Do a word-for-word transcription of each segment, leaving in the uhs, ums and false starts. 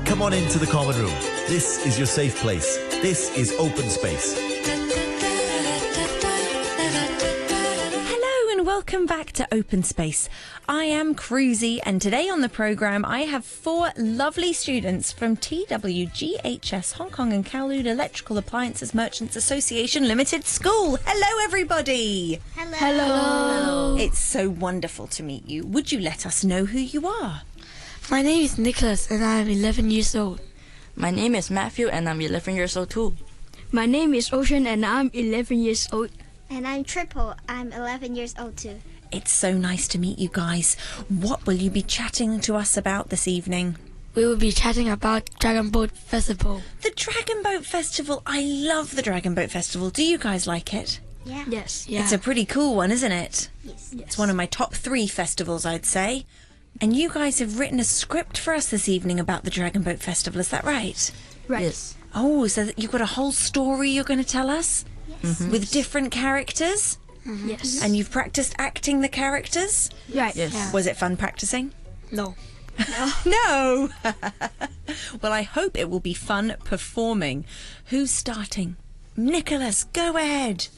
Come on into the common room. This is your safe place. This is Open Space. Hello and welcome back to Open Space. I am Cruzy, and today on the programme I have four lovely students from T W G H S Hong Kong and Kowloon Electrical Appliances Merchants Association Limited School. Hello everybody. Hello. Hello. It's so wonderful to meet you. Would you let us know who you are? My name is Nicholas and I am eleven years old. My name is Matthew and I'm eleven years old too. My name is Ocean and I'm eleven years old. And I'm Triple. I'm eleven years old too. It's so nice to meet you guys. What will you be chatting to us about this evening? We will be chatting about Dragon Boat Festival. The Dragon Boat Festival. I love the Dragon Boat Festival. Do you guys like it? Yeah. Yes. Yeah. It's a pretty cool one, isn't it? Yes. It's one of my top three festivals, I'd say. And you guys have written a script for us this evening about the Dragon Boat Festival, is that right? Right. Yes. Oh, so that you've got a whole story you're going to tell us? Yes. With different characters? Yes. And you've practiced acting the characters? Right. Yes. Yeah. Was it fun practicing? No. No! Well, I hope it will be fun performing. Who's starting? Nicholas, go ahead.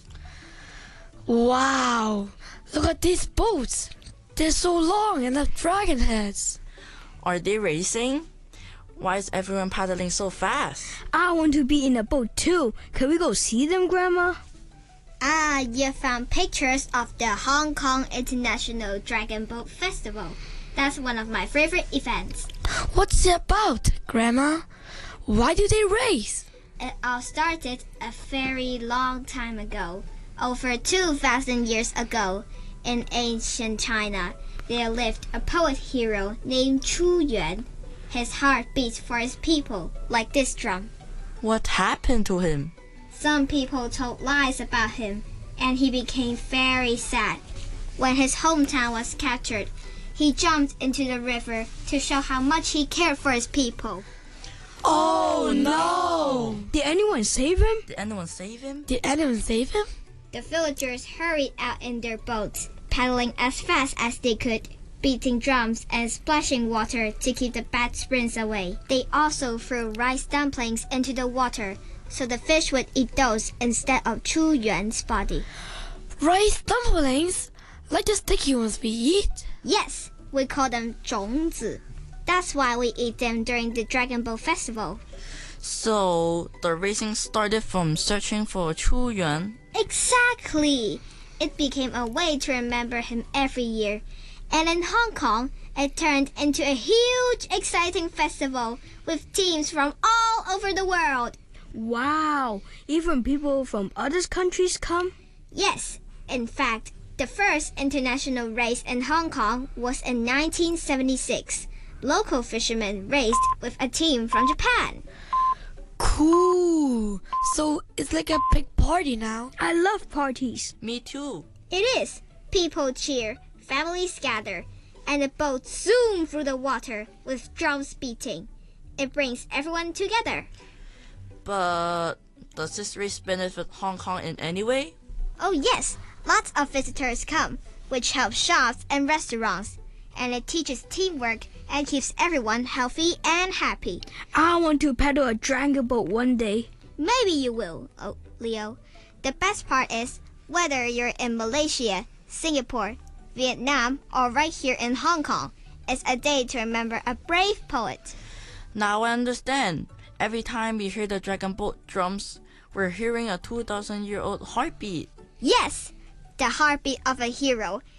Wow. Look at these boats. They're so long and have dragon heads. Are they racing? Why is everyone paddling so fast? I want to be in a boat too. Can we go see them, Grandma? Ah, you found pictures of the Hong Kong International Dragon Boat Festival. That's one of my favorite events. What's it about, Grandma? Why do they race? It all started a very long time ago. Over two thousand years ago, in ancient China, there lived a poet hero named Chu Yuan. His heart beat for his people, like this drum. What happened to him? Some people told lies about him, and he became very sad. When his hometown was captured, he jumped into the river to show how much he cared for his people. Oh no! Did anyone save him? Did anyone save him? Did anyone save him? The villagers hurried out in their boats, paddling as fast as they could, beating drums and splashing water to keep the bad spirits away. They also threw rice dumplings into the water, so the fish would eat those instead of Chu Yuan's body. Rice dumplings? Like the sticky ones we eat? Yes, we call them 种子. That's why we eat them during the Dragon Boat Festival. So, the racing started from searching for Chu Yuan. Exactly! It became a way to remember him every year. And in Hong Kong, it turned into a huge, exciting festival with teams from all over the world. Wow. Even people from other countries come? Yes, in fact, the first international race in Hong Kong was in nineteen seventy-six. Local fishermen raced with a team from Japan. Cool. So it's like a big party now. I love parties. Me too. It is. People cheer, families gather, and the boats zoom through the water with drums beating. It brings everyone together. But does this race benefit Hong Kong in any way? Oh yes, lots of visitors come, which helps shops and restaurants. And it teaches teamwork and keeps everyone healthy and happy. I want to paddle a dragon boat one day. Maybe you will, oh, Leo. The best part is, whether you're in Malaysia, Singapore, Vietnam, or right here in Hong Kong, it's a day to remember a brave poet. Now I understand. Every time we hear the dragon boat drums, we're hearing a two thousand year old heartbeat. Yes, the heartbeat of a hero.